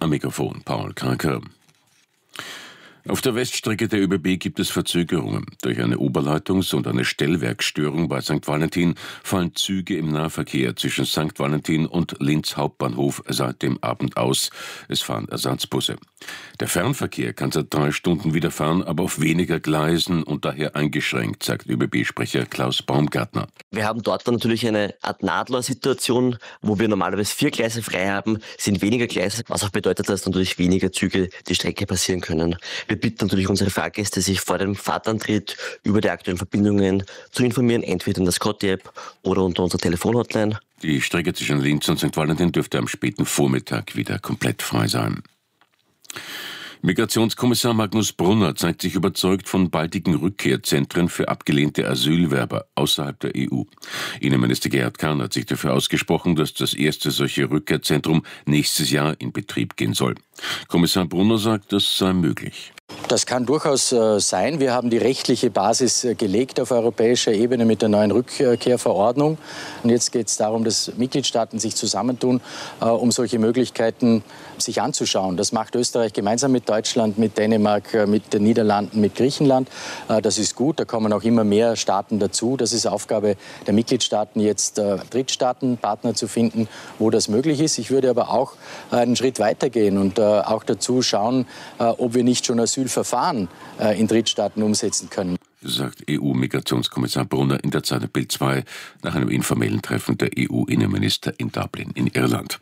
Am Mikrofon Paul Kranker. Auf der Weststrecke der ÖBB gibt es Verzögerungen. Durch eine Oberleitungs- und eine Stellwerksstörung bei St. Valentin fallen Züge im Nahverkehr zwischen St. Valentin und Linz Hauptbahnhof seit dem Abend aus. Es fahren Ersatzbusse. Der Fernverkehr kann seit 3 Stunden wieder fahren, aber auf weniger Gleisen und daher eingeschränkt, sagt ÖBB-Sprecher Klaus Baumgartner. Wir haben dort dann natürlich eine Art Nadler-Situation, wo wir normalerweise 4 Gleise frei haben, sind weniger Gleise, was auch bedeutet, dass natürlich weniger Züge die Strecke passieren können. Wir bitten natürlich unsere Fahrgäste, sich vor dem Fahrtantritt über die aktuellen Verbindungen zu informieren, entweder in der Scotty-App oder unter unserer Telefonhotline. Die Strecke zwischen Linz und St. Valentin dürfte am späten Vormittag wieder komplett frei sein. Migrationskommissar Magnus Brunner zeigt sich überzeugt von baldigen Rückkehrzentren für abgelehnte Asylwerber außerhalb der EU. Innenminister Gerhard Kahn hat sich dafür ausgesprochen, dass das erste solche Rückkehrzentrum nächstes Jahr in Betrieb gehen soll. Kommissar Brunner sagt, das sei möglich. Das kann durchaus sein. Wir haben die rechtliche Basis gelegt auf europäischer Ebene mit der neuen Rückkehrverordnung. Und jetzt geht es darum, dass Mitgliedstaaten sich zusammentun, um solche Möglichkeiten sich anzuschauen. Das macht Österreich gemeinsam mit Deutschland, mit Dänemark, mit den Niederlanden, mit Griechenland. Das ist gut, da kommen auch immer mehr Staaten dazu. Das ist Aufgabe der Mitgliedstaaten, jetzt Drittstaatenpartner zu finden, wo das möglich ist. Ich würde aber auch einen Schritt weitergehen und auch dazu schauen, ob wir nicht schon Asylverfahren in Drittstaaten umsetzen können. Sagt EU-Migrationskommissar Brunner in der Zeit Bild 2 nach einem informellen Treffen der EU-Innenminister in Dublin in Irland.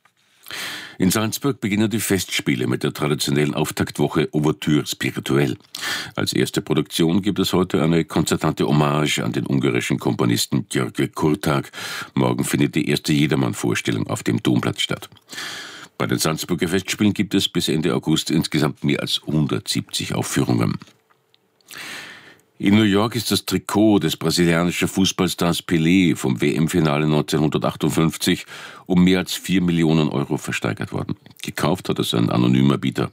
In Salzburg beginnen die Festspiele mit der traditionellen Auftaktwoche Ouverture spirituelle. Als erste Produktion gibt es heute eine konzertante Hommage an den ungarischen Komponisten György Kurtág. Morgen findet die erste Jedermann-Vorstellung auf dem Domplatz statt. Bei den Salzburger Festspielen gibt es bis Ende August insgesamt mehr als 170 Aufführungen. In New York ist das Trikot des brasilianischen Fußballstars Pelé vom WM-Finale 1958 um mehr als 4 Millionen Euro versteigert worden. Gekauft hat es ein anonymer Bieter.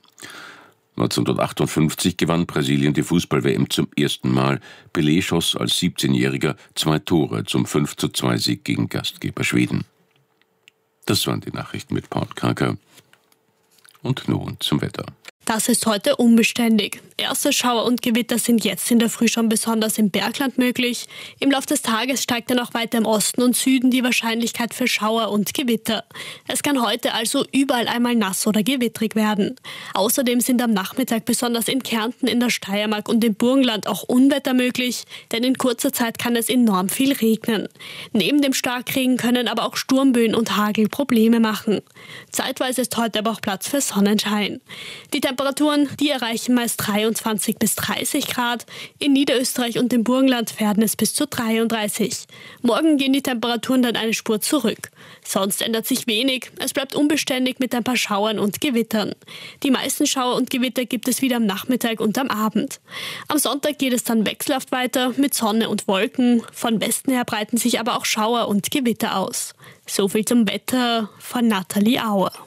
1958 gewann Brasilien die Fußball-WM zum ersten Mal. Pelé schoss als 17-Jähriger 2 Tore zum 5:2-Sieg gegen Gastgeber Schweden. Das waren die Nachrichten mit Paul Kranker. Und nun zum Wetter. Das ist heute unbeständig. Erste Schauer und Gewitter sind jetzt in der Früh schon besonders im Bergland möglich. Im Laufe des Tages steigt dann auch weiter im Osten und Süden die Wahrscheinlichkeit für Schauer und Gewitter. Es kann heute also überall einmal nass oder gewittrig werden. Außerdem sind am Nachmittag besonders in Kärnten, in der Steiermark und im Burgenland auch Unwetter möglich, denn in kurzer Zeit kann es enorm viel regnen. Neben dem Starkregen können aber auch Sturmböen und Hagel Probleme machen. Zeitweise ist heute aber auch Platz für Sonnenschein. Die Temperaturen, die erreichen meist 23 bis 30 Grad. In Niederösterreich und im Burgenland werden es bis zu 33. Morgen gehen die Temperaturen dann eine Spur zurück. Sonst ändert sich wenig. Es bleibt unbeständig mit ein paar Schauern und Gewittern. Die meisten Schauer und Gewitter gibt es wieder am Nachmittag und am Abend. Am Sonntag geht es dann wechselhaft weiter mit Sonne und Wolken. Von Westen her breiten sich aber auch Schauer und Gewitter aus. So viel zum Wetter von Nathalie Auer.